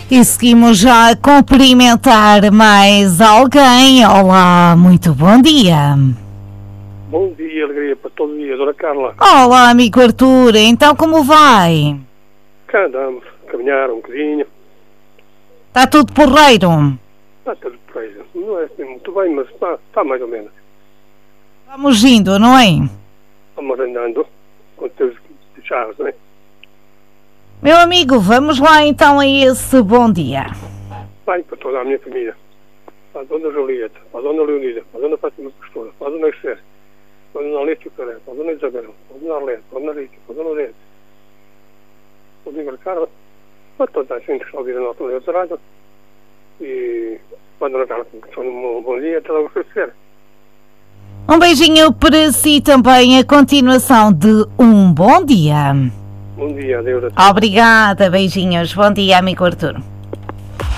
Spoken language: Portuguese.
E seguimos já a cumprimentar mais alguém. Olá, muito bom dia. Bom dia, alegria para todo dia, Dona Carla. Olá, amigo Arthur, então como vai? Cá andamos, a caminhar um bocadinho. Está tudo porreiro? Está tudo preso. Não é assim muito bem, mas está mais ou menos. Vamos indo, não é? Vamos andando com teus chaves, não é? Meu amigo, vamos lá então a esse bom dia. Vai para toda a minha família. Para a Dona Julieta, para a Dona Leonida, para a Dona Fátima Pastora, para a Dona Esther, para a Dona Alícia Pereira, para a Dona Isabel, para a Dona Arlete, para a Dona Rita, para a Dona Lorena, para o Dona Carla, para toda a gente que está a ouvir a nossa de rádio. E para a Dona Carla, que um bom dia, até logo se quiser. Um beijinho para si também, a continuação de um bom dia. Bom dia, adeus. Obrigada, beijinhos. Bom dia, amigo Arthur.